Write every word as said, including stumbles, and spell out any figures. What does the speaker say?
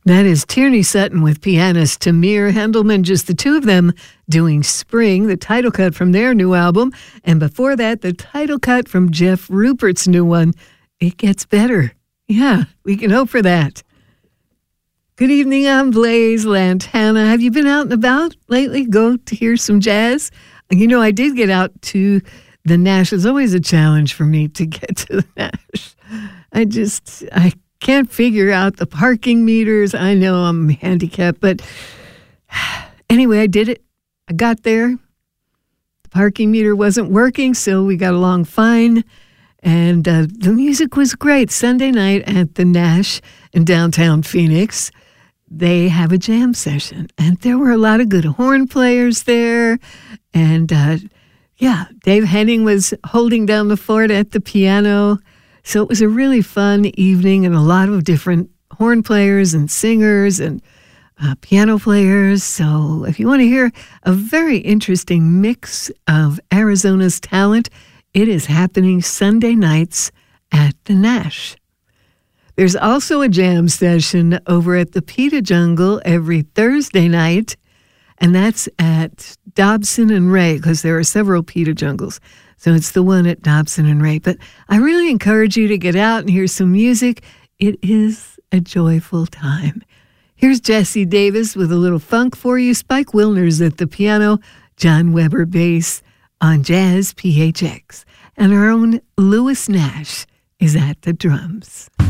That is Tierney Sutton with pianist Tamir Hendelman, just the two of them doing Spring, the title cut from their new album. And before that, the title cut from Jeff Rupert's new one, It Gets Better. Yeah, we can hope for that. Good evening, I'm Blaze Lantana. Have you been out and about lately? Go to hear some jazz? You know, I did get out to the Nash. It's always a challenge for me to get to the Nash. I just, I can't figure out the parking meters. I know I'm handicapped, but anyway, I did it. I got there. The parking meter wasn't working, so we got along fine. And uh, the music was great. Sunday night at the Nash in downtown Phoenix, they have a jam session. And there were a lot of good horn players there. And uh, yeah, Dave Henning was holding down the fort at the piano. So it was a really fun evening, and a lot of different horn players and singers and uh, piano players. So if you want to hear a very interesting mix of Arizona's talent, it is happening Sunday nights at the Nash. There's also a jam session over at the Pita Jungle every Thursday night, and that's at Dobson and Ray, because there are several Pita Jungles. So it's the one at Dobson and Ray. But I really encourage you to get out and hear some music. It is a joyful time. Here's Jesse Davis with a little funk for you. Spike Wilner's at the piano, John Weber bass on Jazz P H X. And our own Louis Nash is at the drums.